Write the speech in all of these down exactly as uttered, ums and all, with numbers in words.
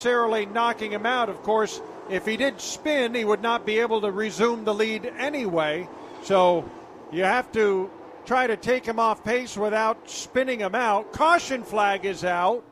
necessarily knocking him out. Of course, if he did spin, he would not be able to resume the lead anyway. So you have to try to take him off pace without spinning him out. Caution flag is out.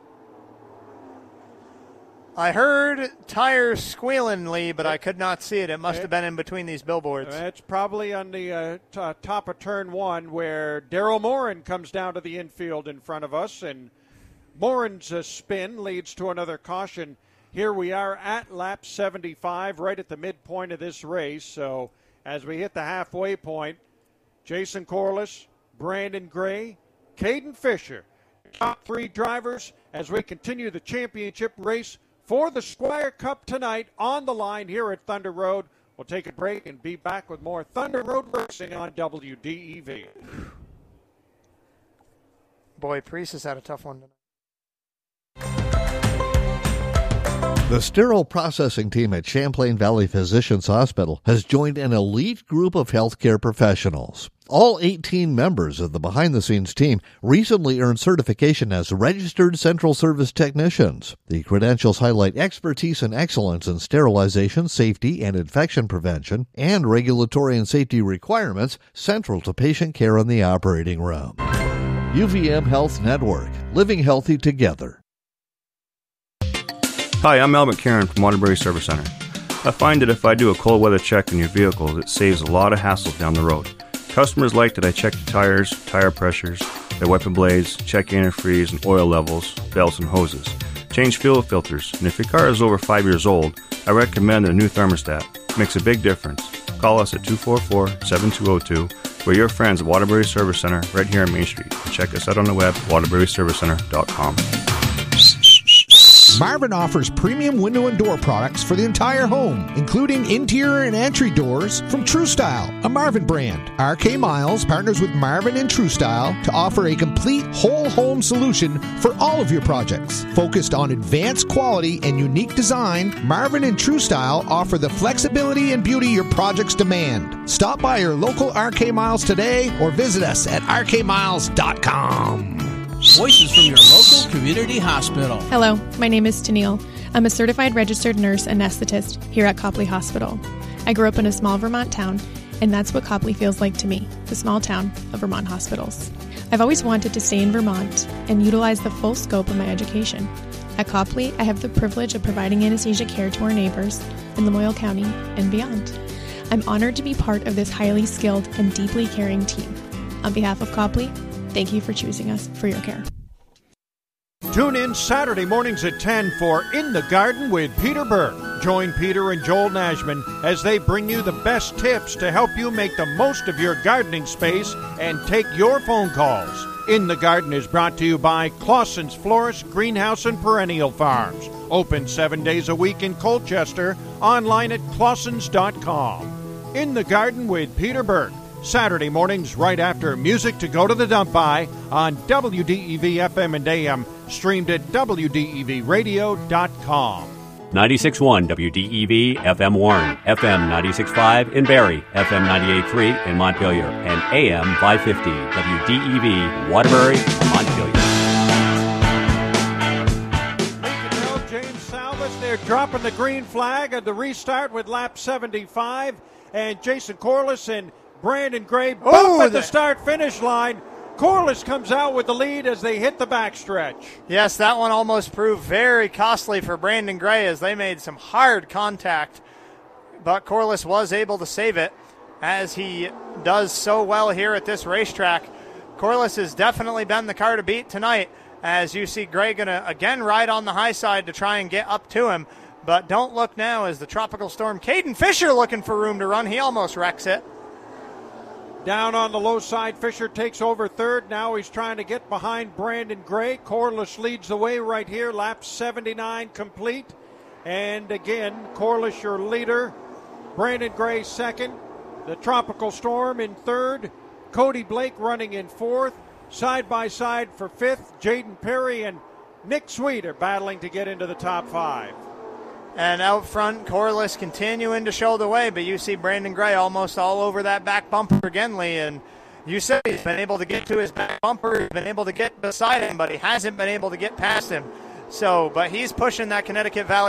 I heard tires squealing, Lee, but I could not see it. It must have been in between these billboards. It's probably on the uh, t- top of turn one where Daryl Morin comes down to the infield in front of us, and Morin's uh, spin leads to another caution. Here we are at lap seventy-five, right at the midpoint of this race. So as we hit the halfway point, Jason Corliss, Brandon Gray, Caden Fisher, top three drivers as we continue the championship race for the Squire Cup tonight on the line here at Thunder Road. We'll take a break and be back with more Thunder Road Racing on W D E V. Boy, Priest has had a tough one tonight. The sterile processing team at Champlain Valley Physicians Hospital has joined an elite group of healthcare professionals. All eighteen members of the behind-the-scenes team recently earned certification as registered central service technicians. The credentials highlight expertise and excellence in sterilization, safety, and infection prevention, and regulatory and safety requirements central to patient care in the operating room. U V M Health Network, living healthy together. Hi, I'm Albert Karen from Waterbury Service Center. I find that if I do a cold weather check on your vehicle, it saves a lot of hassles down the road. Customers like that I check the tires, tire pressures, their wiper blades, check antifreeze and oil levels, belts and hoses. Change fuel filters, and if your car is over five years old, I recommend a new thermostat. It makes a big difference. Call us at two four four, seven two zero two. We're your friends at Waterbury Service Center right here on Main Street. And check us out on the web, waterbury service center dot com. Marvin offers premium window and door products for the entire home, including interior and entry doors from True Style, a Marvin brand. R K Miles partners with Marvin and True Style to offer a complete whole home solution for all of your projects. Focused on advanced quality and unique design, Marvin and True Style offer the flexibility and beauty your projects demand. Stop by your local R K Miles today or visit us at r k miles dot com. Voices from your local community hospital. Hello, my name is Tennille. I'm a certified registered nurse anesthetist here at Copley Hospital. I grew up in a small Vermont town, and that's what Copley feels like to me, the small town of Vermont hospitals. I've always wanted to stay in Vermont and utilize the full scope of my education. At Copley, I have the privilege of providing anesthesia care to our neighbors in Lamoille County and beyond. I'm honored to be part of this highly skilled and deeply caring team. On behalf of Copley, thank you for choosing us for your care. Tune in Saturday mornings at ten for In the Garden with Peter Burke. Join Peter and Joel Nashman as they bring you the best tips to help you make the most of your gardening space and take your phone calls. In the Garden is brought to you by Clausen's Florist, Greenhouse, and Perennial Farms. Open seven days a week in Colchester. Online at clausens dot com. In the Garden with Peter Burke. Saturday mornings right after Music to Go to the Dump By on W D E V F M and A M, streamed at w d e v radio dot com. ninety-six point one W D E V F M Warren, F M ninety-six point five in Barrie, F M ninety-eight point three in Montpelier, and A M five fifty W D E V Waterbury, Montpelier. Lincoln James Salvas, they're dropping the green flag at the restart with lap seventy-five, and Jason Corliss and Brandon Gray bump oh, at the start-finish line. Corliss comes out with the lead as they hit the backstretch. Yes, that one almost proved very costly for Brandon Gray as they made some hard contact. But Corliss was able to save it, as he does so well here at this racetrack. Corliss has definitely been the car to beat tonight, as you see Gray going to again ride on the high side to try and get up to him. But don't look now as the tropical storm. Caden Fisher looking for room to run. He almost wrecks it. Down on the low side, Fisher takes over third. Now he's trying to get behind Brandon Gray. Corliss leads the way right here. Lap seventy-nine complete. And again, Corliss your leader. Brandon Gray second. The Tropical Storm in third. Cody Blake running in fourth. Side by side for fifth. Jaden Perry and Nick Sweet are battling to get into the top five. And out front, Corliss continuing to show the way, but you see Brandon Gray almost all over that back bumper again, Lee. And you said he's been able to get to his back bumper, he's been able to get beside him, but he hasn't been able to get past him. So, but he's pushing that Connecticut Valley